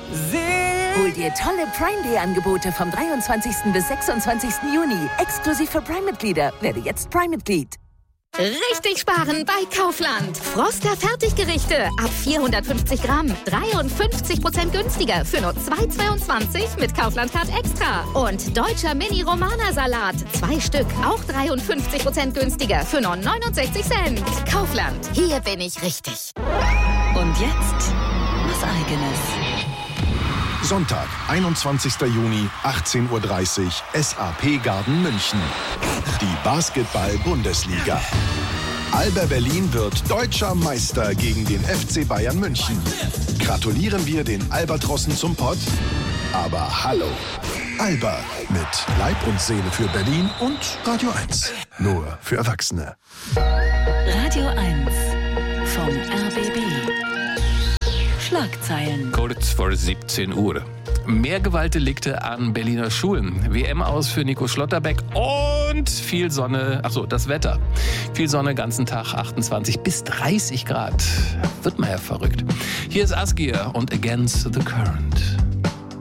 Hol dir tolle Prime Day Angebote vom 23. bis 26. Juni. Exklusiv für Prime-Mitglieder. Werde jetzt Prime-Mitglied. Richtig sparen bei Kaufland. Froster Fertiggerichte ab 450 Gramm. 53% günstiger für nur 2,22 mit Kaufland Card Extra. Und deutscher Mini-Romana-Salat. 2 Stück, auch 53% günstiger für nur 69 Cent. Kaufland, hier bin ich richtig. Und jetzt was Eigenes. Sonntag, 21. Juni, 18:30 Uhr, SAP Garden München. Die Basketball-Bundesliga. Alba Berlin wird deutscher Meister gegen den FC Bayern München. Gratulieren wir den Albatrossen zum Pott? Aber hallo, Alba mit Leib und Seele für Berlin und Radio 1. Nur für Erwachsene. Radio 1 vom RBB. Schlagzeilen. Kurz vor 17 Uhr. Mehr Gewaltdelikte an Berliner Schulen. WM aus für Nico Schlotterbeck und viel Sonne. Achso, das Wetter. Viel Sonne, ganzen Tag, 28 bis 30 Grad. Wird man ja verrückt. Hier ist Asgir und Against the Current.